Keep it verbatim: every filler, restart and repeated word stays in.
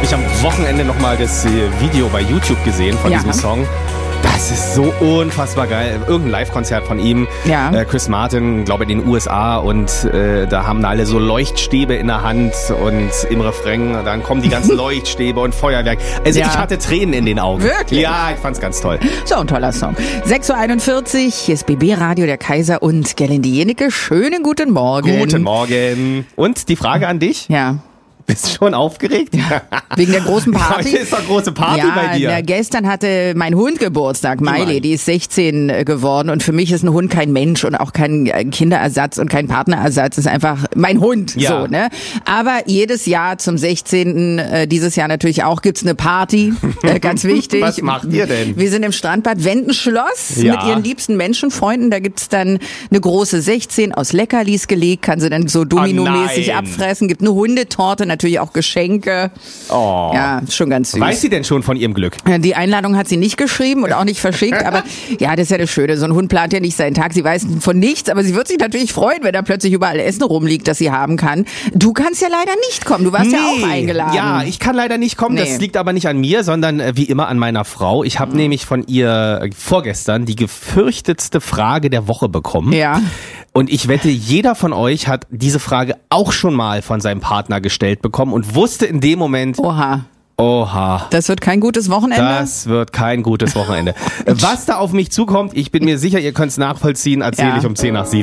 habe ich am Wochenende nochmal das Video bei YouTube gesehen von ja. diesem Song. Das ist so unfassbar geil. Irgendein Live-Konzert von ihm. Ja. Äh, Chris Martin, glaube ich, in den U S A. Und äh, da haben alle so Leuchtstäbe in der Hand. Und im Refrain, dann kommen die ganzen Leuchtstäbe und Feuerwerk. Also ja. ich hatte Tränen in den Augen. Wirklich? Ja, ich fand's ganz toll. So ein toller Song. sechs Uhr einundvierzig, hier ist B B Radio, der Kaiser und Gerlinde Jenecke. Schönen guten Morgen. Guten Morgen. Und die Frage an dich? Ja. Bist du schon aufgeregt? Ja, wegen der großen Party. Heute ist doch große Party ja, bei dir. Na, gestern hatte mein Hund Geburtstag, Miley, die ist sechzehn geworden und für mich ist ein Hund kein Mensch und auch kein Kinderersatz und kein Partnerersatz, ist einfach mein Hund. Ja. So, ne? Aber jedes Jahr zum sechzehnten Äh, dieses Jahr natürlich auch gibt's eine Party, äh, ganz wichtig. Was macht ihr denn? Wir sind im Strandbad Wendenschloss ja. mit ihren liebsten Menschenfreunden. Da gibt's dann eine große sechzehn aus Leckerlis gelegt, kann sie dann so dominomäßig oh abfressen. Gibt eine Hundetorte, natürlich auch Geschenke. Oh. Ja, schon ganz süß. Weiß sie denn schon von ihrem Glück? Die Einladung hat sie nicht geschrieben und auch nicht verschickt, aber ja, das ist ja das Schöne. So ein Hund plant ja nicht seinen Tag, sie weiß von nichts, aber sie wird sich natürlich freuen, wenn da plötzlich überall Essen rumliegt, das sie haben kann. Du kannst ja leider nicht kommen, du warst nee. ja auch eingeladen. Ja, ich kann leider nicht kommen, Nee. das liegt aber nicht an mir, sondern äh, wie immer an meiner Frau. Ich habe mhm. nämlich von ihr äh, vorgestern die gefürchtetste Frage der Woche bekommen. Ja. Und ich wette, jeder von euch hat diese Frage auch schon mal von seinem Partner gestellt bekommen und wusste in dem Moment, Oha. oha. Das wird kein gutes Wochenende? Das wird kein gutes Wochenende. Was da auf mich zukommt, ich bin mir sicher, ihr könnt es nachvollziehen, erzähle Ja. ich um zehn nach sieben.